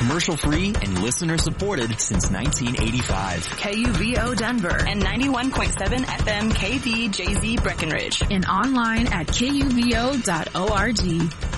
Commercial free and listener supported since 1985. KUVO Denver and 91.7 FM KVJZ Breckenridge. And online at KUVO.org.